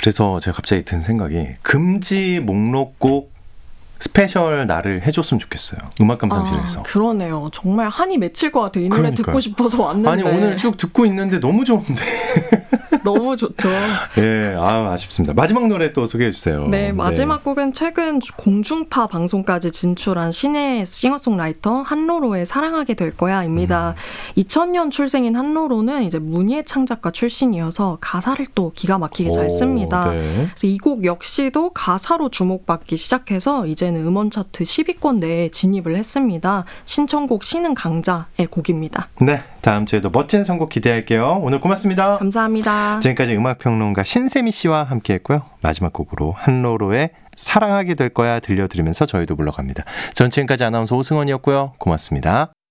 그래서 제가 갑자기 든 생각이 금지 목록곡 스페셜 날을 해줬으면 좋겠어요. 음악 감상실에서. 그러네요. 정말 한이 맺힐 것 같아요. 이 노래 그러니까요. 듣고 싶어서 왔는데. 아니 오늘 쭉 듣고 있는데 너무 좋은데. 너무 좋죠. 예, 아쉽습니다. 마지막 노래 또 소개해 주세요. 네, 마지막 곡은 최근 공중파 방송까지 진출한 신예 싱어송라이터 한로로의 사랑하게 될 거야입니다. 2000년 출생인 한로로는 이제 문예 창작가 출신이어서 가사를 또 기가 막히게 잘 씁니다. 네. 그래서 이 곡 역시도 가사로 주목받기 시작해서 이제는 음원 차트 10위권 내에 진입을 했습니다. 신청곡 신은 강자의 곡입니다. 네, 다음 주에도 멋진 선곡 기대할게요. 오늘 고맙습니다. 감사합니다. 지금까지 음악평론가 신세미 씨와 함께했고요. 마지막 곡으로 한로로의 사랑하게 될 거야 들려드리면서 저희도 물러갑니다. 전 지금까지 아나운서 오승원이었고요. 고맙습니다.